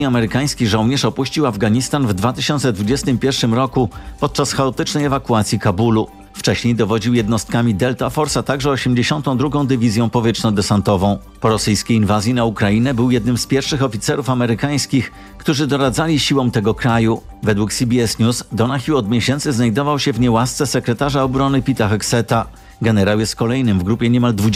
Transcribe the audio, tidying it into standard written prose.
Amerykański żołnierz opuścił Afganistan w 2021 roku podczas chaotycznej ewakuacji Kabulu. Wcześniej dowodził jednostkami Delta Force, a także 82. Dywizją Powietrzno-Desantową. Po rosyjskiej inwazji na Ukrainę był jednym z pierwszych oficerów amerykańskich, którzy doradzali siłom tego kraju. Według CBS News Donahue od miesięcy znajdował się w niełasce sekretarza obrony Pita Hegseta. Generał jest kolejnym w grupie niemal 20